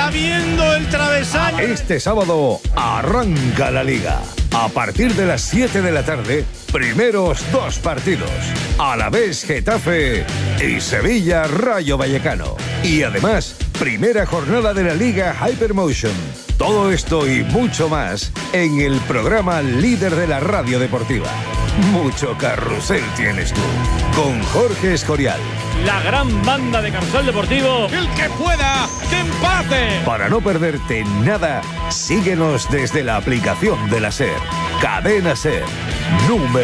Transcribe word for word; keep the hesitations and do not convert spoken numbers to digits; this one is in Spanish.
está viendo el travesaño. Este sábado arranca la Liga. A partir de las siete de la tarde, primeros dos partidos. Alavés Getafe y Sevilla Rayo Vallecano. Y además, primera jornada de la Liga Hypermotion. Todo esto y mucho más en el programa líder de la radio deportiva. Mucho carrusel tienes tú. Con Jorge Escorial. La gran banda de Carrusel Deportivo. El que pueda, que empate. Para no perderte nada, síguenos desde la aplicación de la SER. Cadena SER. Número